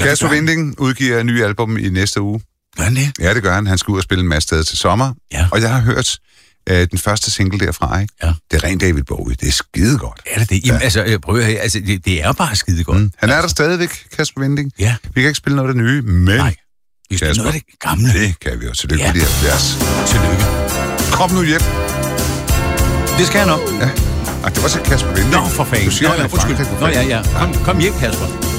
Kasper Winding udgiver en ny album i næste uge. Gør han det? Ja, det gør han. Han skal ud og spille en masse steder til sommer. Ja. Og jeg har hørt den første single derfra, ikke? Ja. Det er rent David Bowie. Det er skide godt. Er det det? Jamen, det er bare skide godt. Han er der stadigvæk, Kasper Winding. Ja. Vi kan ikke spille noget af det nye, men... Nej. Vi spiller noget af det gamle. Det kan vi jo. Tillykke med de 70. Tillykke. Kom nu hjem. Det skal jeg nok. Ja. Ej, det var så Kasper Winding. Nå, for fanden. Du siger, Nå, ja, undskyld. Nå, ja. Kom hjem, Kasper.